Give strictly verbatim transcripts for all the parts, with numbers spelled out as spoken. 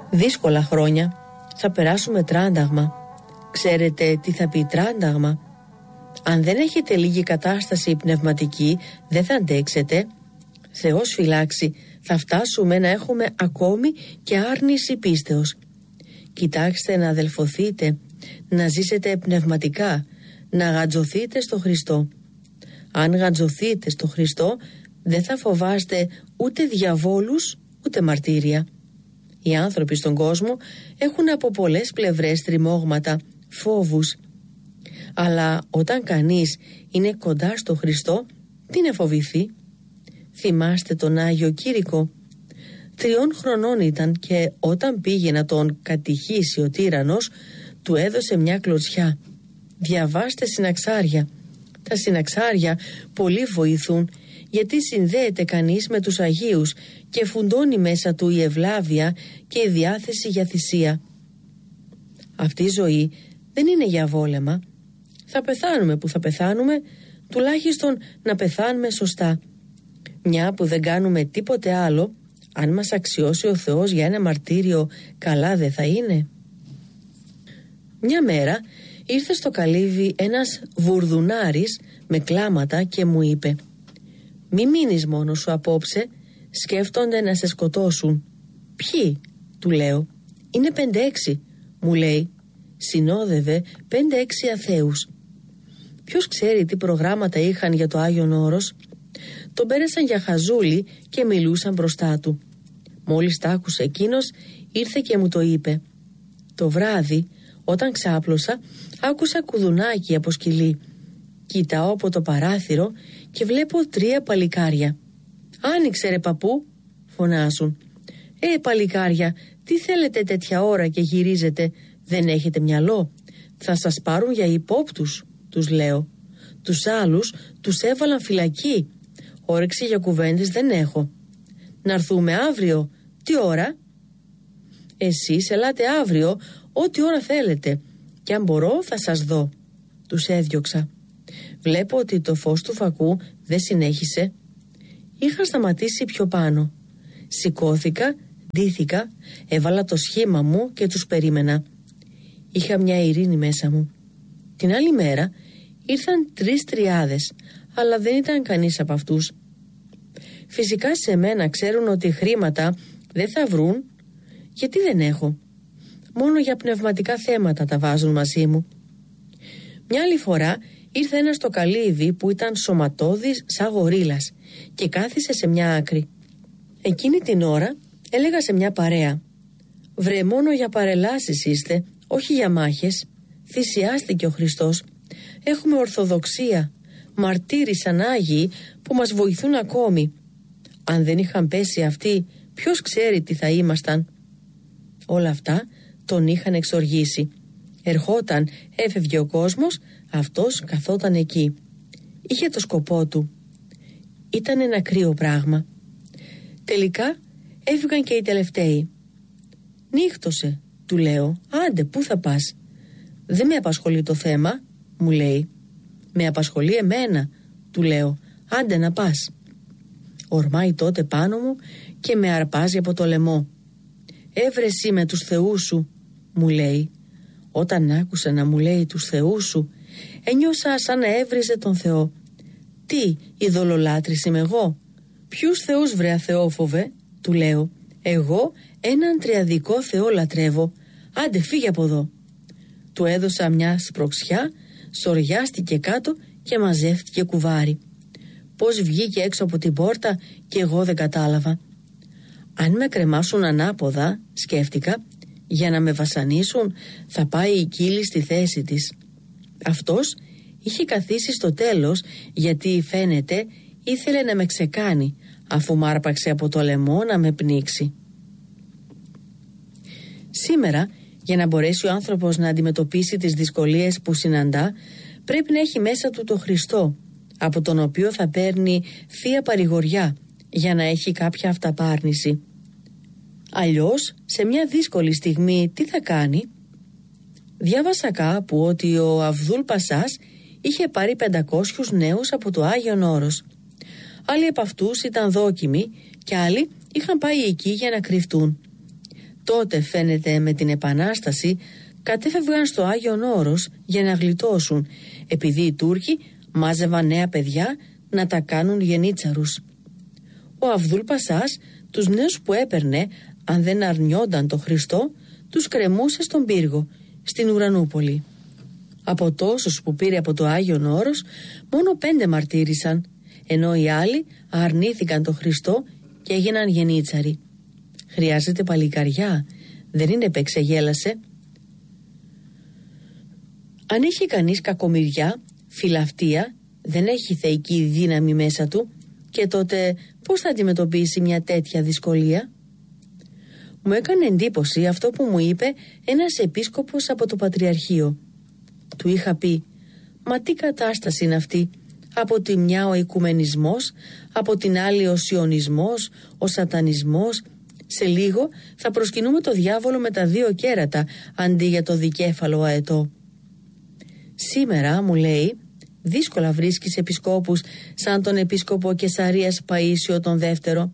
Δύσκολα χρόνια. Θα περάσουμε τράνταγμα. Ξέρετε τι θα πει τράνταγμα? Αν δεν έχετε λίγη κατάσταση πνευματική, δεν θα αντέξετε. Θεός φυλάξει, θα φτάσουμε να έχουμε ακόμη και άρνηση πίστεως. Κοιτάξτε να αδελφωθείτε, να ζήσετε πνευματικά, να γαντζωθείτε στο Χριστό. Αν γαντζωθείτε στο Χριστό, δεν θα φοβάστε ούτε διαβόλους, ούτε μαρτύρια. Οι άνθρωποι στον κόσμο έχουν από πολλές πλευρές τριμώγματα, φόβους. Αλλά όταν κανείς είναι κοντά στο Χριστό, τι να φοβηθεί? Θυμάστε τον Άγιο Κήρυκο? Τριών χρονών ήταν και όταν πήγε να τον κατηχήσει ο τύραννος, του έδωσε μια κλωτσιά. Διαβάστε συναξάρια. Τα συναξάρια πολύ βοηθούν, γιατί συνδέεται κανείς με τους Αγίους και φουντώνει μέσα του η ευλάβεια και η διάθεση για θυσία. Αυτή η ζωή δεν είναι για βόλεμα. Θα πεθάνουμε που θα πεθάνουμε, τουλάχιστον να πεθάνουμε σωστά. Μια που δεν κάνουμε τίποτε άλλο, αν μας αξιώσει ο Θεός για ένα μαρτύριο, καλά δεν θα είναι? Μια μέρα ήρθε στο καλύβι ένας βουρδουνάρης με κλάματα και μου είπε: «Μη μείνεις μόνος σου απόψε, σκέφτονται να σε σκοτώσουν». «Ποιοι?» του λέω. «Είναι πέντε-έξι», μου λέει. Συνόδευε πέντε-έξι αθέους. Ποιος ξέρει τι προγράμματα είχαν για το Άγιον Όρος? Τον πέρασαν για χαζούλι και μιλούσαν μπροστά του. Μόλις τ' άκουσε εκείνος, ήρθε και μου το είπε. Το βράδυ, όταν ξάπλωσα, άκουσα κουδουνάκι από σκυλί. Κοιτάω από το παράθυρο και βλέπω τρία παλικάρια. «Άνοιξε ρε παππού», φωνάζουν. «Ε, παλικάρια, τι θέλετε τέτοια ώρα και γυρίζετε? Δεν έχετε μυαλό? Θα σας πάρουν για υπόπτους», τους λέω. «Τους άλλους τους έβαλαν φυλακή. Όρεξη για κουβέντες δεν έχω». «Να έρθουμε αύριο? Τι ώρα?» «Εσείς ελάτε αύριο, ό,τι ώρα θέλετε, και αν μπορώ θα σας δω». Τους έδιωξα. Βλέπω ότι το φως του φακού δεν συνέχισε. Είχα σταματήσει πιο πάνω. Σηκώθηκα, ντύθηκα, έβαλα το σχήμα μου και τους περίμενα. Είχα μια ειρήνη μέσα μου. Την άλλη μέρα ήρθαν τρεις τριάδες, αλλά δεν ήταν κανείς από αυτούς. Φυσικά σε μένα ξέρουν ότι χρήματα δεν θα βρουν, γιατί δεν έχω. Μόνο για πνευματικά θέματα τα βάζουν μαζί μου. Μια άλλη φορά ήρθε ένας στο καλύβι που ήταν σωματώδης σαν γορίλας και κάθισε σε μια άκρη. Εκείνη την ώρα έλεγα σε μια παρέα: «Βρε, μόνο για παρελάσεις είστε, όχι για μάχες. Θυσιάστηκε ο Χριστός. Έχουμε ορθοδοξία, μαρτύρες σαν Άγιοι που μας βοηθούν ακόμη. Αν δεν είχαν πέσει αυτοί, ποιος ξέρει τι θα ήμασταν». Όλα αυτά τον είχαν εξοργήσει. Ερχόταν, έφευγε ο κόσμος, αυτός καθόταν εκεί. Είχε το σκοπό του. Ήταν ένα κρύο πράγμα. Τελικά έφυγαν και οι τελευταίοι. «Νύχτωσε», του λέω. «Άντε, πού θα πας?» «Δεν με απασχολεί το θέμα», μου λέει. «Με απασχολεί εμένα», του λέω. «Άντε να πας». Ορμάει τότε πάνω μου και με αρπάζει από το λαιμό. «Έβρεσαι με τους θεούς σου», μου λέει. Όταν άκουσα να μου λέει τους θεούς σου, ένιωσα σαν να έβριζε τον Θεό. «Τι, ειδωλολάτρης είμαι εγώ?» «Ποιους θεούς, βρε αθεόφοβε?» του λέω. «Εγώ έναν τριαδικό Θεό λατρεύω. Άντε, φύγε από εδώ». Του έδωσα μια σπροξιά, σοριάστηκε κάτω και μαζεύτηκε κουβάρι. Πώς βγήκε έξω από την πόρτα και εγώ δεν κατάλαβα. Αν με κρεμάσουν ανάποδα, σκέφτηκα, για να με βασανίσουν, θα πάει η κύλη στη θέση της. Αυτός είχε καθίσει στο τέλος, γιατί φαίνεται ήθελε να με ξεκάνει, αφού μ' άρπαξε από το λαιμό να με πνίξει. Σήμερα, για να μπορέσει ο άνθρωπος να αντιμετωπίσει τις δυσκολίες που συναντά, πρέπει να έχει μέσα του το Χριστό, από τον οποίο θα παίρνει θεία παρηγοριά, για να έχει κάποια αυταπάρνηση. Αλλιώς, σε μια δύσκολη στιγμή, τι θα κάνει? Διάβασα κάπου ότι ο Αβδούλ Πασάς είχε πάρει πεντακόσιους νέους από το Άγιον Όρος. Άλλοι από αυτούς ήταν δόκιμοι και άλλοι είχαν πάει εκεί για να κρυφτούν. Τότε φαίνεται με την Επανάσταση κατέφευγαν στο Άγιον Όρος για να γλιτώσουν, επειδή οι Τούρκοι μάζευαν νέα παιδιά να τα κάνουν γενίτσαρους. Ο Αβδούλ Πασάς τους νέους που έπαιρνε, αν δεν αρνιόνταν το Χριστό, τους κρεμούσε στον πύργο, στην Ουρανούπολη. Από τόσους που πήρε από το Άγιον Όρος, μόνο πέντε μαρτύρησαν, ενώ οι άλλοι αρνήθηκαν το Χριστό και έγιναν γενίτσαροι. Χρειάζεται παλικαριά, δεν είναι επεξεγέλασε. Αν έχει κανείς κακομοιριά, φιλαυτία, δεν έχει θεϊκή δύναμη μέσα του, και τότε πώς θα αντιμετωπίσει μια τέτοια δυσκολία? Μου έκανε εντύπωση αυτό που μου είπε ένας επίσκοπος από το Πατριαρχείο. Του είχα πει, μα τι κατάσταση είναι αυτή? Από τη μια ο οικουμενισμός, από την άλλη ο σιωνισμός, ο σατανισμός. Σε λίγο θα προσκυνούμε το διάβολο με τα δύο κέρατα αντί για το δικέφαλο αετό. Σήμερα, μου λέει, δύσκολα βρίσκεις επισκόπους σαν τον επίσκοπο Κεσαρίας Παΐσιο τον δεύτερο.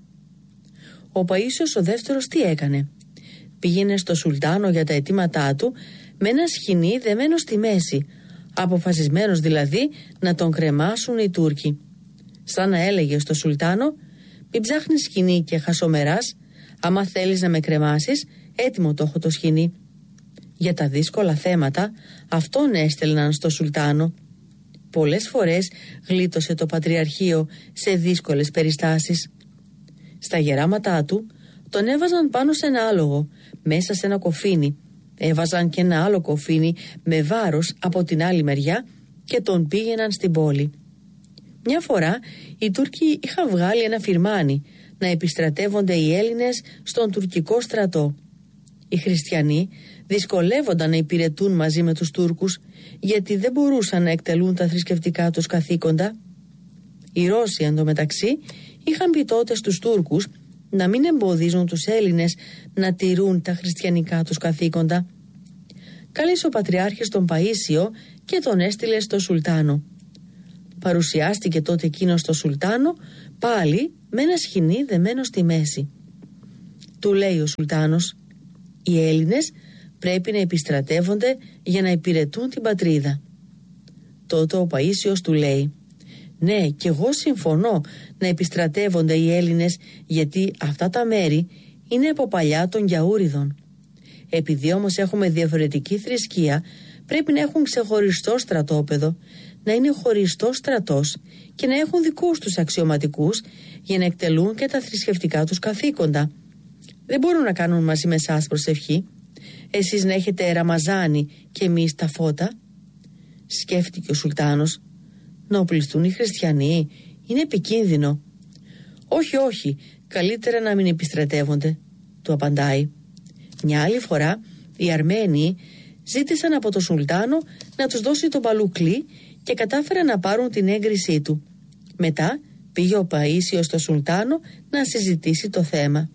Ο Παΐσιος ο δεύτερος τι έκανε? Πήγαινε στο Σουλτάνο για τα αιτήματά του με ένα σχοινί δεμένο στη μέση, αποφασισμένος δηλαδή να τον κρεμάσουν οι Τούρκοι. Σαν να έλεγε στο Σουλτάνο, μην ψάχνεις σχοινί και χασομεράς, άμα θέλεις να με κρεμάσεις, έτοιμο το έχω το σχοινί. Για τα δύσκολα θέματα αυτόν έστελναν στο Σουλτάνο. Πολλές φορές γλίτωσε το Πατριαρχείο σε δύσκολες περιστάσεις. Στα γεράματά του τον έβαζαν πάνω σε ένα άλογο, μέσα σε ένα κοφίνι. Έβαζαν και ένα άλλο κοφίνι με βάρος από την άλλη μεριά και τον πήγαιναν στην πόλη. Μια φορά οι Τούρκοι είχαν βγάλει ένα φιρμάνι να επιστρατεύονται οι Έλληνες στον τουρκικό στρατό. Οι χριστιανοί δυσκολεύονταν να υπηρετούν μαζί με τους Τούρκους, γιατί δεν μπορούσαν να εκτελούν τα θρησκευτικά τους καθήκοντα. Οι Ρώσοι εντωμεταξύ είχαν πει τότε στους Τούρκους να μην εμποδίζουν τους Έλληνες να τηρούν τα χριστιανικά τους καθήκοντα. Κάλεσε ο Πατριάρχης τον Παΐσιο και τον έστειλε στο Σουλτάνο. Παρουσιάστηκε τότε εκείνος στο Σουλτάνο, πάλι με ένα σχοινί δεμένο στη μέση. Του λέει ο Σουλτάνος, οι Έλληνες πρέπει να επιστρατεύονται για να υπηρετούν την πατρίδα. Τότε ο Παΐσιος του λέει, ναι, κι εγώ συμφωνώ να επιστρατεύονται οι Έλληνες, γιατί αυτά τα μέρη είναι από παλιά των Γιαούριδων. Επειδή όμως έχουμε διαφορετική θρησκεία, πρέπει να έχουν ξεχωριστό στρατόπεδο, να είναι χωριστό στρατός και να έχουν δικούς τους αξιωματικούς για να εκτελούν και τα θρησκευτικά τους καθήκοντα. Δεν μπορούν να κάνουν μαζί με εσάς προσευχή, εσείς να έχετε ραμαζάνι και εμείς τα φώτα. Σκέφτηκε ο Σουλτάνος, να οπλιστούν οι χριστιανοί είναι επικίνδυνο. Όχι, όχι, καλύτερα να μην επιστρατεύονται, του απαντάει. Μια άλλη φορά οι Αρμένοι ζήτησαν από τον Σουλτάνο να τους δώσει τον Μπαλουκλή και κατάφεραν να πάρουν την έγκρισή του. Μετά πήγε ο Παΐσιος στο Σουλτάνο να συζητήσει το θέμα.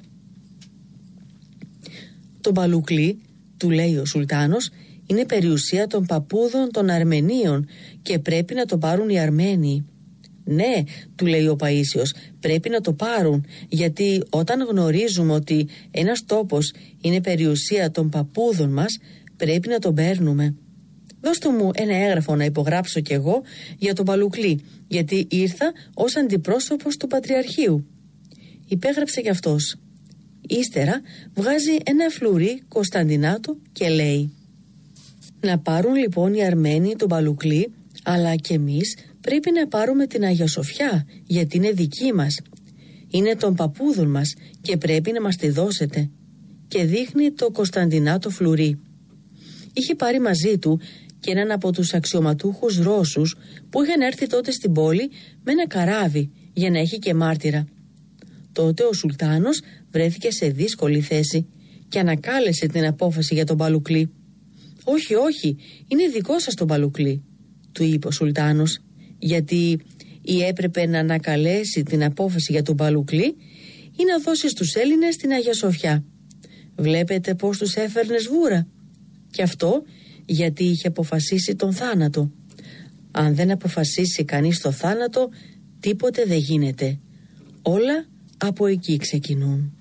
Το Μπαλουκλή, του λέει ο Σουλτάνος, είναι περιουσία των παππούδων των Αρμενίων και πρέπει να το πάρουν οι Αρμένοι. Ναι, του λέει ο Παΐσιος, πρέπει να το πάρουν, γιατί όταν γνωρίζουμε ότι ένας τόπος είναι περιουσία των παππούδων μας, πρέπει να τον παίρνουμε. Δώστε μου ένα έγγραφο να υπογράψω κι εγώ για τον Μπαλουκλή, γιατί ήρθα ως αντιπρόσωπος του Πατριαρχείου. Υπέγραψε κι αυτός. Ύστερα βγάζει ένα φλουρί Κωνσταντινάτο και λέει, να πάρουν λοιπόν οι Αρμένοι τον Μπαλουκλή, αλλά και εμείς πρέπει να πάρουμε την Αγία Σοφιά, γιατί είναι δική μας. Είναι των παππούδων μας και πρέπει να μας τη δώσετε. Και δείχνει το Κωνσταντινάτο φλουρί. Είχε πάρει μαζί του και έναν από τους αξιωματούχους Ρώσους που είχαν έρθει τότε στην πόλη με ένα καράβι για να έχει και μάρτυρα. Τότε ο Σουλτάνος βρέθηκε σε δύσκολη θέση και ανακάλεσε την απόφαση για τον Μπαλουκλή. «Όχι, όχι, είναι δικό σας τον Μπαλουκλή», του είπε ο Σουλτάνος, γιατί ή έπρεπε να ανακαλέσει την απόφαση για τον Μπαλουκλή ή να δώσει στους Έλληνες την Αγία Σοφιά. Βλέπετε πως τους έφερνε σβούρα. Και αυτό γιατί είχε αποφασίσει τον θάνατο. Αν δεν αποφασίσει κανείς το θάνατο, τίποτε δεν γίνεται. Όλα από εκεί ξεκινούν.